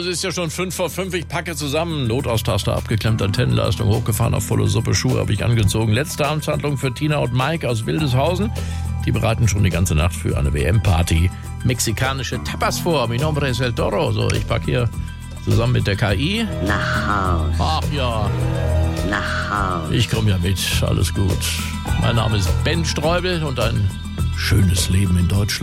es ist ja schon 5:05, ich packe zusammen. Notaustaster abgeklemmt, Antennenleistung hochgefahren, auf volle Suppe, Schuhe habe ich angezogen. Letzte Amtshandlung für Tina und Mike aus Wildeshausen. Die bereiten schon die ganze Nacht für eine WM-Party mexikanische Tapas vor. Mi nombre es el Toro. So, ich packe hier zusammen mit der KI. Nach Haus. Ach ja, Nach Haus. ich komme ja mit, alles gut. Mein Name ist Ben Streubel und ein schönes Leben in Deutschland.